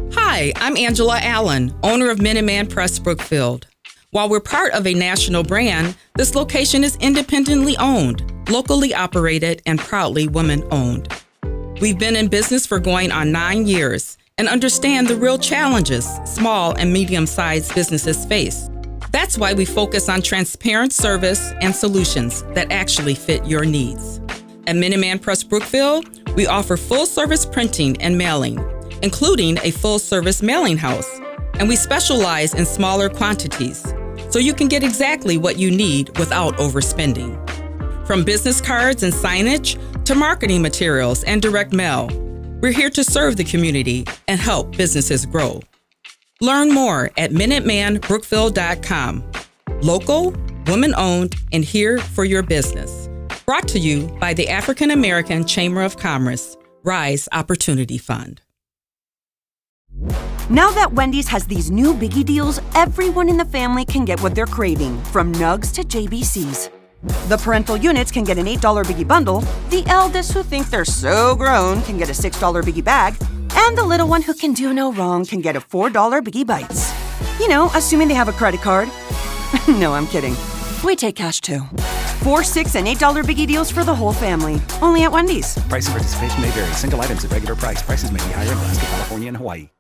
Hi, I'm Angela Allen, owner of Minuteman Press Brookfield. While we're part of a national brand, this location is independently owned, locally operated, and proudly women-owned. We've been in business for going on 9 years and understand the real challenges small and medium-sized businesses face. That's why we focus on transparent service and solutions that actually fit your needs. At Minuteman Press Brookfield, we offer full-service printing and mailing, including a full-service mailing house, and we specialize in smaller quantities, so you can get exactly what you need without overspending. From business cards and signage to marketing materials and direct mail, we're here to serve the community and help businesses grow. Learn more at MinutemanBrookfield.com. Local, women-owned, and here for your business. Brought to you by the African American Chamber of Commerce, Rise Opportunity Fund. Now that Wendy's has these new biggie deals, everyone in the family can get what they're craving, from nugs to JBCs. The parental units can get an $8 biggie bundle, the eldest who think they're so grown can get a $6 biggie bag, and the little one who can do no wrong can get a $4 biggie bites. You know, assuming they have a credit card. No, I'm kidding. We take cash too. 4, $6, and $8 biggie deals for the whole family. Only at Wendy's. Price and participation may vary. Single items at regular price. Prices may be higher in Alaska, California, and Hawaii.